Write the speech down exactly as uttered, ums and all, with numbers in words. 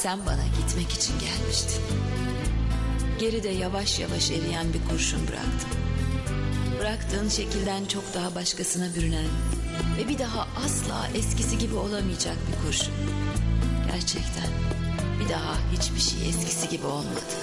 Sen bana gitmek için gelmiştin. Geride yavaş yavaş eriyen bir kurşun bıraktım. Bıraktığın şekilden çok daha başkasına bürünen ve bir daha asla eskisi gibi olamayacak bir kurşun. Gerçekten bir daha hiçbir şey eskisi gibi olmadı.